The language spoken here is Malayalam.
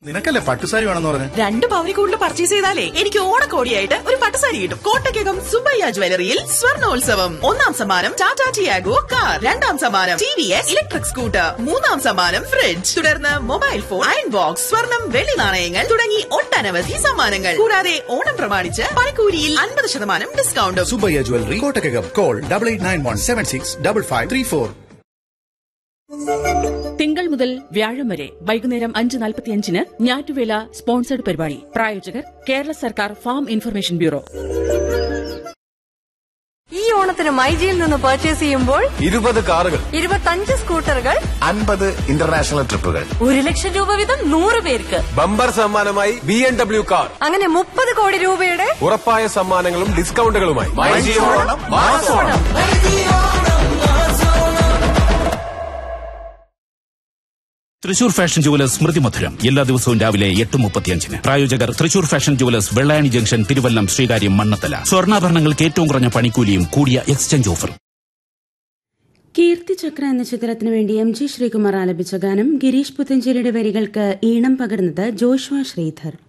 നിനക്കല്ലേ പട്ടുസാരി വേണമെന്ന് പറഞ്ഞു. 2 പവനിൽ കൂടുതൽ പർച്ചേസ് ചെയ്താലേ എനിക്ക് ഓണക്കോടിയായിട്ട് ഒരു പട്ടുസാരി കിട്ടും. കോട്ടയ്ക്കകം സുബയ്യ ജ്വല്ലറിയിൽ സ്വർണ്ണോത്സവം. 1ാം സമ്മാനം ടാറ്റ ടിയാഗോ കാർ, 2ാം സമ്മാനം TVS ഇലക്ട്രിക് സ്കൂട്ടർ, 3ാം സമ്മാനം ഫ്രിഡ്ജ്, തുടർന്ന് മൊബൈൽ ഫോൺ, അയൺ ബോക്സ്, സ്വർണം, വെള്ളി നാണയങ്ങൾ തുടങ്ങി ഒട്ടനവധി സമ്മാനങ്ങൾ. കൂടാതെ ഓണം പ്രമാണിച്ച് പണിക്കൂലിയിൽ 50% ഡിസ്കൗണ്ടും. സുബയ്യ ജ്വല്ലറി, കോട്ടയ്ക്കകം. കോൾ 8891765534. തിങ്കൾ മുതൽ വ്യാഴം വരെ വൈകുന്നേരം 5:45 ഞാറ്റുവേല സ്പോൺസർഡ് പരിപാടി. പ്രായോജകർ കേരള സർക്കാർ ഫാം ഇൻഫർമേഷൻ ബ്യൂറോ. ഈ ഓണത്തിന് മൈജിയിൽ നിന്ന് പർച്ചേസ് ചെയ്യുമ്പോൾ 20 കാറുകൾ, 25 സ്കൂട്ടറുകൾ, 50 ഇന്റർനാഷണൽ ട്രിപ്പുകൾ, 1 ലക്ഷം രൂപ വീതം 100 പേർക്ക്. ബമ്പർ സമ്മാനമായി BMW കാർ. അങ്ങനെ 30 കോടി രൂപയുടെ ഉറപ്പായ സമ്മാനങ്ങളും ഡിസ്കൗണ്ടുകളുമായി. തൃശൂർ ഫാഷൻ ജുവലേഴ്സ് സ്മൃതി മധുരം എല്ലാ ദിവസവും രാവിലെ 8:35. പ്രായോജകർ Thrissur fashion jewellers, Vellayani junction, Thiruvallam, Sreekaryam, Mannathala. സ്വർണ്ണാഭരണങ്ങൾക്ക് ഏറ്റവും കുറഞ്ഞ പണിക്കൂലിയും കൂടിയ എക്സ്ചേഞ്ച് ഓഫർ. കീർത്തിചക്ര എന്ന ചിത്രത്തിനു വേണ്ടി MG ശ്രീകുമാർ ആലപിച്ച ഗാനം ഗിരീഷ് പുത്തഞ്ചേരിയുടെ വരികൾക്ക് ഈണം പകർന്നത് ജോഷ്വ ശ്രീധർ.